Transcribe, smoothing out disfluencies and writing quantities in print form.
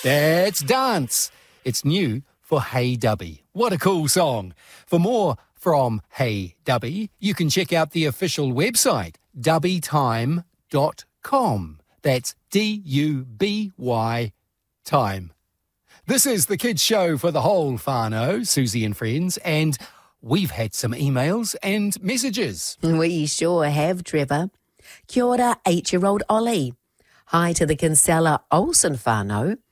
That's dance. It's new for Hey Dubby. What a cool song. For more from Hey Dubby, you can check out the official website, dubbytime.com. That's D-U-B-Y time. This is the kids' show for the whole whānau, Susie and friends, and we've had some emails and messages. We sure have, Trevor. Kia ora, 8-year-old Ollie. Hi to the Kinsella Olsen whānau.